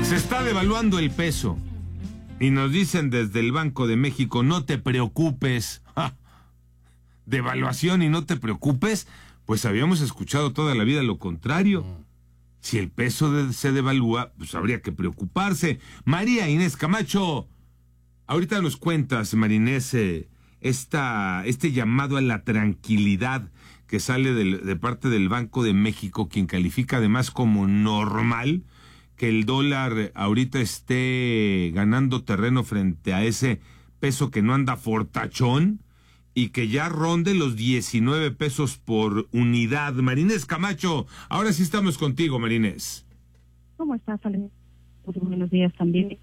Se está devaluando el peso y nos dicen desde el Banco de México, no te preocupes. ¡Ja! Devaluación y no te preocupes, pues habíamos escuchado toda la vida lo contrario. Si el peso se devalúa, pues habría que preocuparse. María Inés Camacho, ahorita nos cuentas, María Inés, este llamado a la tranquilidad que sale de parte del Banco de México, quien califica además como normal que el dólar ahorita esté ganando terreno frente a ese peso que no anda fortachón y que ya ronde los 19 pesos por unidad. María Inés Camacho, ahora sí estamos contigo, María Inés. ¿Cómo estás, Ale? Buenos días también.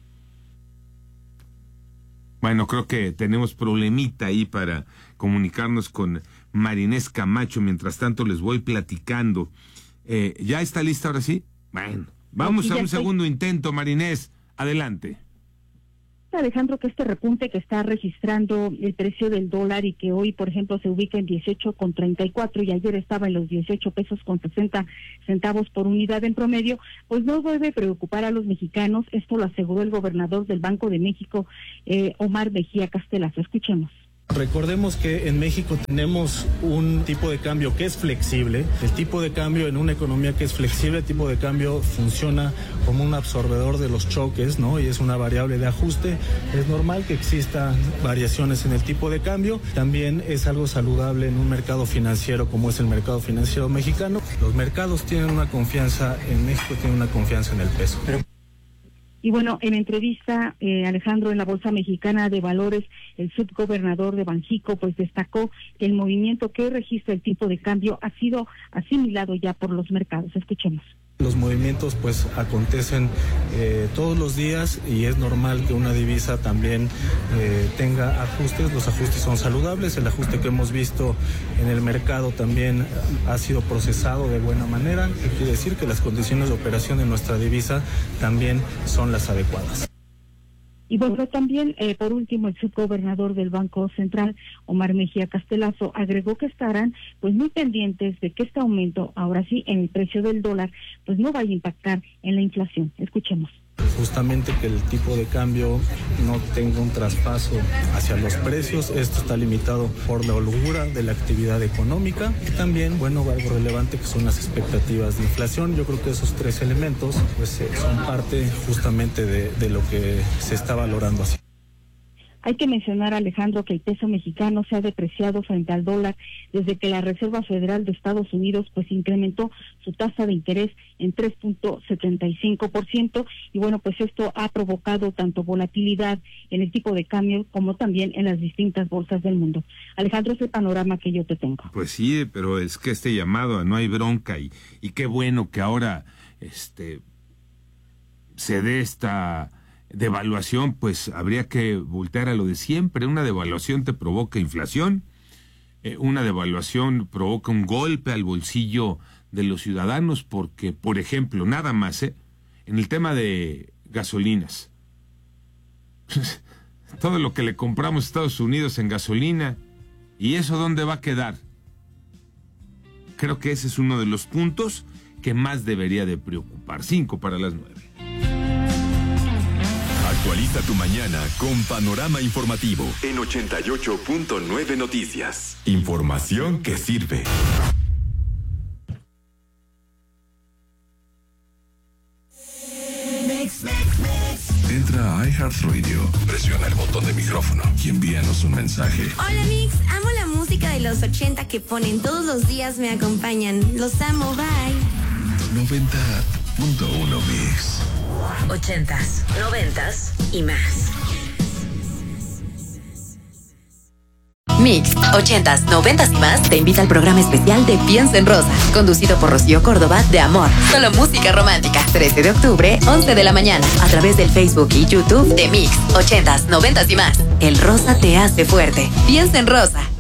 Bueno, creo que tenemos problemita ahí para comunicarnos con María Inés Camacho. Mientras tanto, les voy platicando. ¿Ya está lista ahora sí? Bueno, vamos a un segundo intento, María Inés. Adelante. Alejandro, que este repunte que está registrando el precio del dólar y que hoy, por ejemplo, se ubica en 18,34 y ayer estaba en los 18 pesos con 60 centavos por unidad en promedio, pues no debe preocupar a los mexicanos. Esto lo aseguró el gobernador del Banco de México, Omar Mejía Castelazo. Escuchemos. Recordemos que en México tenemos un tipo de cambio que es flexible. El tipo de cambio en una economía que es flexible, el tipo de cambio funciona como un absorbedor de los choques, ¿no? Y es una variable de ajuste. Es normal que existan variaciones en el tipo de cambio. También es algo saludable en un mercado financiero como es el mercado financiero mexicano. Los mercados tienen una confianza en México, tienen una confianza en el peso. Y bueno, en entrevista, Alejandro, en la Bolsa Mexicana de Valores, el subgobernador de Banjico pues destacó que el movimiento que registra el tipo de cambio ha sido asimilado ya por los mercados. Escuchemos. Los movimientos pues acontecen todos los días y es normal que una divisa también tenga ajustes. Los ajustes son saludables. El ajuste que hemos visto en el mercado también ha sido procesado de buena manera. Quiere decir que las condiciones de operación de nuestra divisa también son las adecuadas. Y bueno, también, por último, el subgobernador del Banco Central, Omar Mejía Castelazo, agregó que estarán pues muy pendientes de que este aumento, ahora sí, en el precio del dólar, pues no vaya a impactar en la inflación. Escuchemos. Justamente que el tipo de cambio no tenga un traspaso hacia los precios. Esto está limitado por la holgura de la actividad económica y también, bueno, algo relevante que son las expectativas de inflación. Yo creo que esos tres elementos pues son parte justamente de lo que se está valorando así. Hay que mencionar, Alejandro, que el peso mexicano se ha depreciado frente al dólar desde que la Reserva Federal de Estados Unidos pues incrementó su tasa de interés en 3.75%, y bueno, pues esto ha provocado tanto volatilidad en el tipo de cambio como también en las distintas bolsas del mundo. Alejandro, es el panorama que yo te tengo. Pues sí, pero es que este llamado a no hay bronca y qué bueno que ahora se dé esta devaluación, pues habría que voltear a lo de siempre. Una devaluación te provoca inflación, una devaluación provoca un golpe al bolsillo de los ciudadanos, porque, por ejemplo, nada más, en el tema de gasolinas, todo lo que le compramos a Estados Unidos en gasolina, ¿y eso dónde va a quedar? Creo que ese es uno de los puntos que más debería de preocupar. 5:09. Actualiza tu mañana con Panorama Informativo en 88.9 Noticias. Información que sirve. Entra a iHeartRadio, presiona el botón de micrófono y envíanos un mensaje. Hola Mix, amo la música de los 80 que ponen todos los días, me acompañan. Los amo, bye. 90.1 Mix. 80s, 90s y más. Mix, 80s, 90s y más te invita al programa especial de Piensa en Rosa, conducido por Rocío Córdoba de Amor. Solo música romántica. 13 de octubre, 11 de la mañana, a través del Facebook y YouTube de Mix, 80s, 90s y más. El rosa te hace fuerte. Piensa en Rosa.